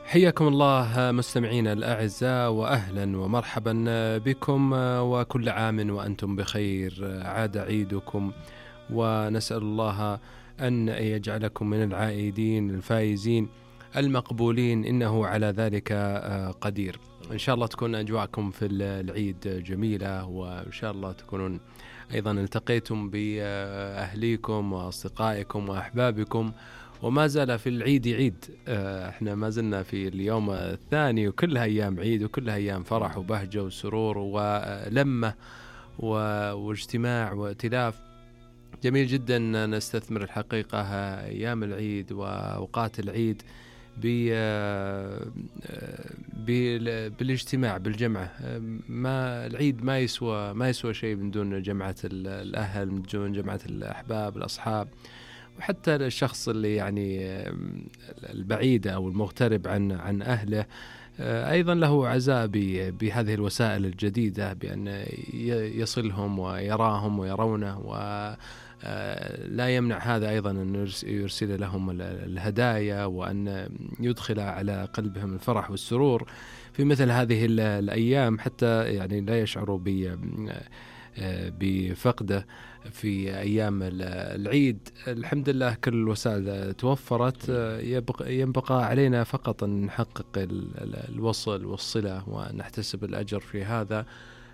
حياكم الله مستمعينا الأعزاء، وأهلا ومرحبا بكم، وكل عام وأنتم بخير. عاد عيدكم، ونسأل الله أن يجعلكم من العائدين الفائزين المقبولين، إنه على ذلك قدير. إن شاء الله تكون أجواءكم في العيد جميلة، وإن شاء الله تكونون أيضا التقيتم بأهليكم وأصدقائكم وأحبابكم، وما زال في العيد عيد. احنا ما زلنا في اليوم الثاني، وكلها أيام عيد، وكلها أيام فرح وبهجة وسرور ولمة واجتماع وائتلاف. جميل جدا نستثمر الحقيقة أيام العيد وأوقات العيد بالاجتماع بالجمعة. ما العيد ما يسوى شيء من دون جمعة الأهل، من دون جمعة الأحباب الأصحاب، وحتى الشخص اللي يعني البعيد أو المغترب عن أهله أيضا له عزاء بهذه الوسائل الجديدة، بأن يصلهم ويراهم ويرونه، ولا يمنع هذا أيضا أن يرسل لهم الهدايا، وأن يدخل على قلبهم الفرح والسرور في مثل هذه الأيام، حتى يعني لا يشعروا بفقده في أيام العيد. الحمد لله كل الوسائل توفرت، ينبقى علينا فقط أن نحقق الوصل والصلة ونحتسب الأجر في هذا.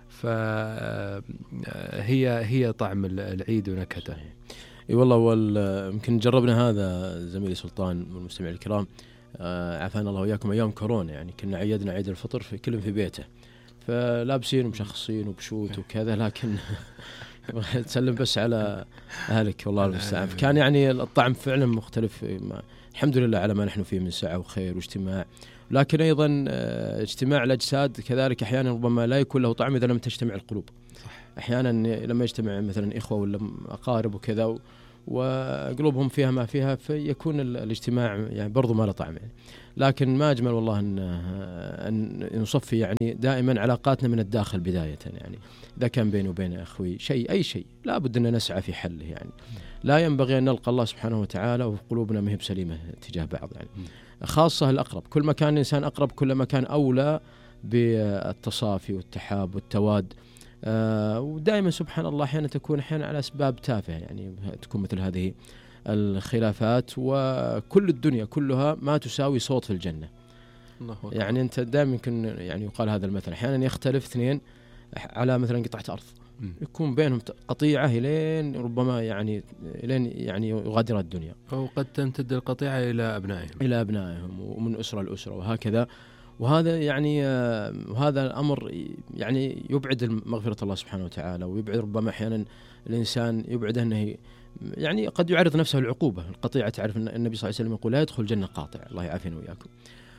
فهي طعم العيد ونكهته. اي والله، يمكن جربنا هذا زميلي سلطان والمستمعين الكرام، عافانا الله وياكم، أيام كورونا يعني كنا عيدنا عيد الفطر في كل في بيته، فلابسين ومشخصين وبشوت وكذا، لكن تسلم بس على أهلك والله المستعان. كان يعني الطعم فعلا مختلف. الحمد لله على ما نحن فيه من سعة وخير واجتماع، لكن أيضا اجتماع الأجساد كذلك أحيانا ربما لا يكون له طعم إذا لم تجتمع القلوب. أحيانا لما يجتمع مثلا إخوة ولا أقارب وكذا وقلوبهم فيها ما فيها، فيكون الاجتماع يعني برضو ما له طعم يعني. لكن ما أجمل والله أن نصفي يعني دائما علاقاتنا من الداخل بداية. يعني إذا كان بيني وبين أخوي أي شيء لا بد أن نسعى في حله. يعني لا ينبغي أن نلقى الله سبحانه وتعالى وقلوبنا مهب سليمة تجاه بعض، يعني خاصة الأقرب. كل ما كان الإنسان أقرب كل ما كان أولى بالتصافي والتحاب والتواد. ودائما سبحان الله أحيانا تكون على أسباب تافهة، يعني تكون مثل هذه الخلافات، وكل الدنيا كلها ما تساوي صوت في الجنة. يعني أنت دائما يمكن يعني يقال هذا المثل، أحيانا يختلف اثنين على مثلا قطعة أرض، يكون بينهم قطيعة إلين ربما يعني يغادر الدنيا، أو قد تمتد القطيعة إلى أبنائهم ومن أسرة لأسرة وهكذا. وهذا يعني وهذا الأمر يعني يبعد مغفرة الله سبحانه وتعالى، ويبعد ربما أحيانا الإنسان يبعد أنه يعني قد يعرض نفسه للعقوبة. القطيعة تعرف أن النبي صلى الله عليه وسلم يقول لا يدخل الجنة قاطع، الله يعافينا وإياكم.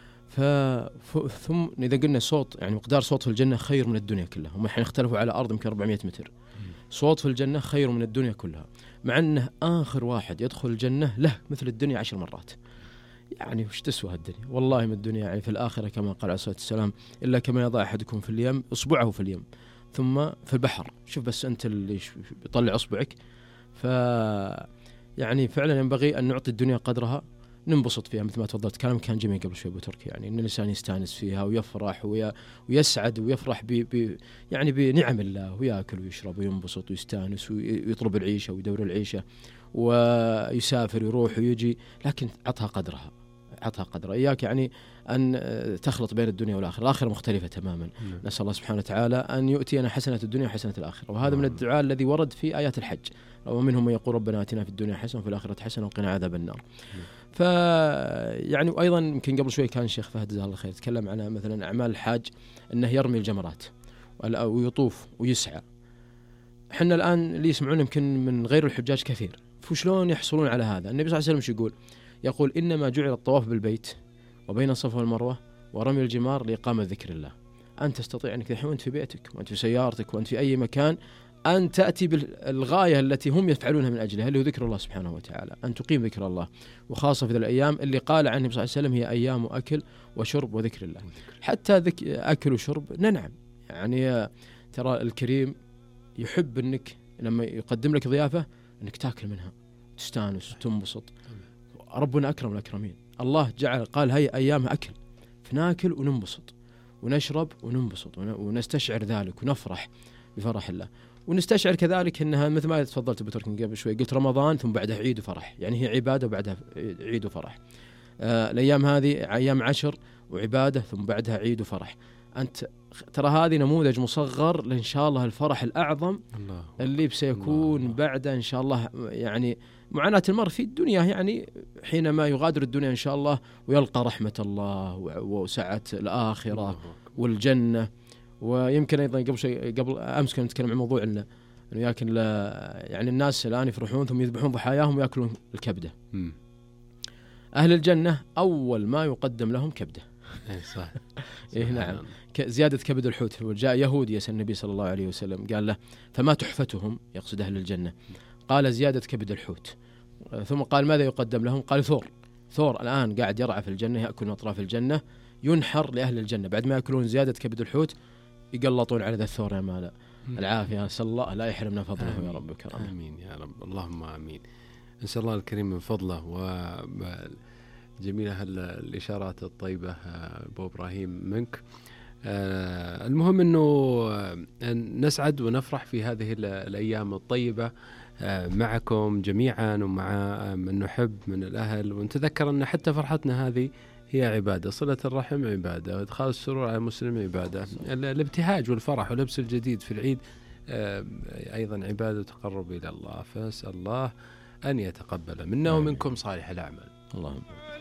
ثم إذا قلنا صوت يعني مقدار صوت في الجنة خير من الدنيا كلها. هم الحين اختلفوا على أرض يمكن 400 متر، صوت في الجنة خير من الدنيا كلها، مع أنه آخر واحد يدخل الجنة له مثل الدنيا 10 مرات. يعني وش تسوى الدنيا؟ والله من الدنيا يعني في الآخرة كما قال عليه الصلاة والسلام إلا كما يضع أحدكم في اليم إصبعه في اليم ثم في البحر. شوف بس أنت اللي يطلع إصبعك. يعني فعلا ينبغي أن نعطي الدنيا قدرها، ننبسط فيها مثل ما تفضلت. كلام كان جميل قبل شوي أبو تركي، يعني إن الإنسان يستانس فيها ويفرح ويسعد ويفرح يعني بنعم الله، ويأكل ويشرب وينبسط ويستانس ويطلب العيشة ويدور العيشة ويسافر ويروح ويجي، لكن عطها قدرها. إياك يعني أن تخلط بين الدنيا والآخرة. الآخرة مختلفة تماما. نسأل الله سبحانه وتعالى أن يؤتينا حسنة الدنيا وحسنة الآخرة، وهذا من الدعاء الذي ورد في آيات الحج، ومنهم من يقول ربنا آتنا في الدنيا حسنة وفي الآخرة حسنة وقنا عذاب النار. يعني وأيضا يمكن قبل شوي كان الشيخ فهد جزاه الله خير تكلم عن مثلا أعمال الحاج أنه يرمي الجمرات ويطوف ويسعى. حنا الآن اللي يسمعون يمكن من غير الحجاج كثير، فشلون يحصلون على هذا؟ النبي صلى الله عليه وسلم يقول إنما جعل الطواف بالبيت وبين الصفا والمروة ورمي الجمار لإقامة ذكر الله. أنت تستطيع أنك الحين وأنت في بيتك وأنت في سيارتك وأنت في أي مكان أن تأتي بالغاية التي هم يفعلونها من أجلها، اللي هو ذكر الله سبحانه وتعالى، أن تقيم ذكر الله. وخاصة في الأيام اللي قال عنه صلى الله عليه وسلم هي أيام أكل وشرب وذكر الله. حتى أكل وشرب ننعم، يعني ترى الكريم يحب أنك لما يقدم لك ضيافة أنك تأكل منها تستانس وتنبسط. ربنا أكرم الأكرمين. الله جعل قال هي أيام أكل، فناكل وننبسط ونشرب وننبسط ونستشعر ذلك ونفرح بفرح الله. ونستشعر كذلك أنها مثل ما تفضلت أبو تركي قبل شوي، قلت رمضان ثم بعدها عيد وفرح، يعني هي عبادة وبعدها عيد وفرح. الأيام هذه أيام عشر وعبادة ثم بعدها عيد وفرح. أنت ترى هذه نموذج مصغر لإن شاء الله الفرح الأعظم الله اللي سيكون الله بعد إن شاء الله. يعني معاناة المرء في الدنيا يعني حينما يغادر الدنيا إن شاء الله ويلقى رحمة الله وسعة الآخرة والجنة. ويمكن أيضا قبل أمس كنا نتكلم عن موضوع إنه يأكل يعني الناس الآن يفرحون ثم يذبحون ضحاياهم ويأكلون الكبدة. أهل الجنة أول ما يقدم لهم كبدة. صح. إيه نعم. زيادة كبد الحوت. وجاء يهودي يسأل النبي صلى الله عليه وسلم قال له فما تحفتهم، يقصد أهل الجنة. قال زيادة كبد الحوت. ثم قال ماذا يقدم لهم؟ قال ثور الآن قاعد يرعى في الجنة، يأكل من أطراف الجنة، ينحر لأهل الجنة بعد ما يأكلون زيادة كبد الحوت يقلطون على ذا الثور يا مالا. العافية. نسأل الله لا يحرمنا فضله يا رب الكرام. آمين يا رب، اللهم آمين. نسأل الله الكريم من فضله. وجميلة الإشارات الطيبة أبو إبراهيم منك. المهم أنه نسعد ونفرح في هذه الأيام الطيبة معكم جميعا ومع من نحب من الأهل، ونتذكر أن حتى فرحتنا هذه هي عبادة، صلة الرحم عبادة، وإدخال السرور على المسلم عبادة، الابتهاج والفرح ولبس الجديد في العيد أيضا عبادة وتقرب إلى الله. فنسأل الله أن يتقبل منا ومنكم صالح الأعمال. اللهم